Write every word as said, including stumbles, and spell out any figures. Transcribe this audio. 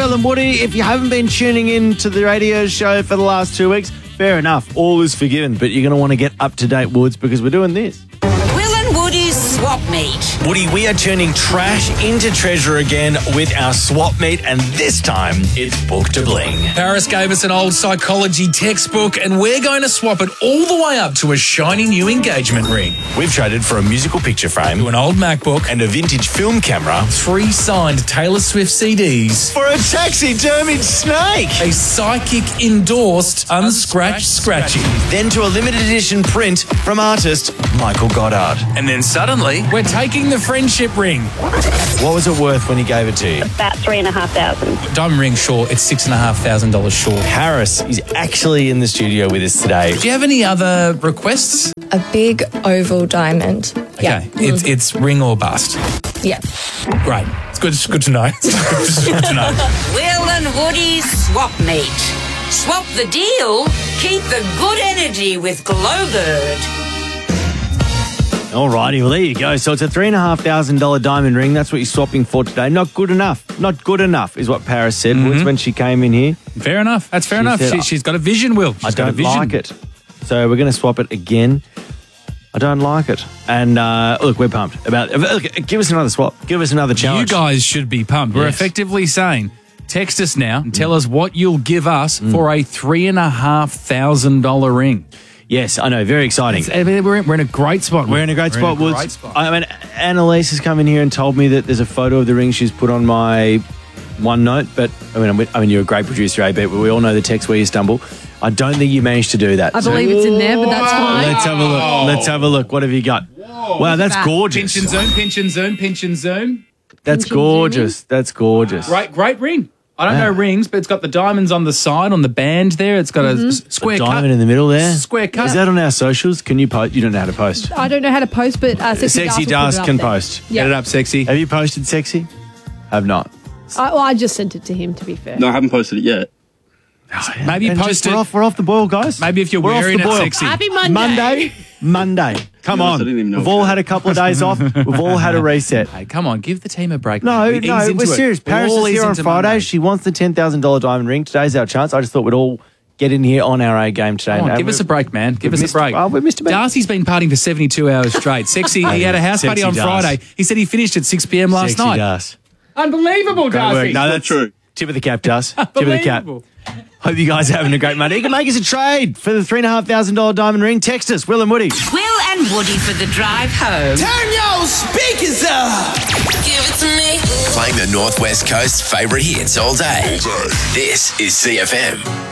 Will and Woody. If you haven't been tuning in to the radio show for the last two weeks, fair enough. All is forgiven. But you're going to want to get up to date, Woods, because we're doing this. Will and Woody's Swap Meet. Woody, we are turning trash into treasure again with our swap meet, and this time it's Book to Bling. Paris gave us an old psychology textbook, and we're going to swap it all the way up to a shiny new engagement ring, We've traded for a musical picture frame to an old MacBook, and a vintage film camera three signed Taylor Swift C Ds, for a taxidermied snake. a psychic endorsed unscratched scratchy. Then to a limited edition print from artist Michael Goddard. And then suddenly, we're taking the friendship ring. What was it worth when he gave it to you? About three and a half thousand. Diamond ring short, it's six and a half thousand dollars short. Harris is actually in the studio with us today. Do you have any other requests? A big oval diamond. Yeah. Okay, it's, it's ring or bust. Yeah. Great. It's good, it's good to know. It's good to know. Will and Woody's Swap Meet. Swap the deal, keep the good energy with Glowbird. Alrighty, well, there you go. So it's a three thousand five hundred dollars diamond ring. That's what you're swapping for today. Not good enough. Not good enough is what Paris said, Mm-hmm. Woods, when she came in here. Fair enough. That's fair She enough. said, She, she's got a vision, Will. She's I got a don't vision. like it. So we're going to swap it again. I don't like it. And uh, look, we're pumped about it. Look, give us another swap. Give us another You challenge. guys should be pumped. We're Yes. effectively saying, text us now and tell us what you'll give us for a three and a half thousand dollar ring. Yes, I know. Very exciting. I mean, we're, in, we're in a great spot. We're in a great We're spot, in a Woods. great spot. I mean, Annalise has come in here and told me that there's a photo of the ring she's put on my OneNote. But I mean, I'm- I mean, you're a great producer, A B, but we all know the text where you stumble. I don't think you managed to do that. I So believe it's in there, but that's fine. let's have a look. Let's have a look. What have you got? Wow, that's that. gorgeous. Pinch and zoom, pinch and zoom, pinch and zoom. That's Pinch and gorgeous. That's gorgeous. Great, great ring. I don't Yeah. know rings, but it's got the diamonds on the side, on the band there. It's got a s- square A cut. diamond in the middle there. Square cut. Is that on our socials? Can you post? You don't know how to post. I don't know how to post, but uh, Sexy, Sexy Dust will put Dust it up can there. post. Yeah. Get it up, sexy. Have you posted Sexy? Have not. I, well, I just sent it to him, to be fair. No, I haven't posted it yet. Maybe you And post just, it. We're off, we're off the boil, guys. Maybe if you're We're off wearing the it boil. sexy. Happy Monday. Monday. Monday. Come To be honest, on. I didn't even know We've it all was had a couple of days off. We've all had a reset. Hey, come on, give the team a break. No, mate. We no, ease into we're it. serious. We Paris all is ease here on into Friday. Monday. She wants the ten thousand dollars diamond ring. Today's our chance. I just thought we'd all get in here on our A game today. Come on, And give us a break, man. Give us missed- a break. oh, we missed a beat. Darcy's been partying for seventy-two hours straight. Sexy, he had a house party Sexy on Darcy. Friday. He said he finished at six p.m. last Sexy night. Dust. Unbelievable, Great work. Darcy. No, that's true. Tip of the cap, Dust. Tip of the cap. Unbelievable. Hope you guys are having a great Monday. You can make us a trade for the three and a half thousand dollar diamond ring. Text us, Will and Woody. Will and Woody for the drive home. Turn your speakers up! Give it to me. Playing the Northwest Coast's favourite hits all day. This is C F M.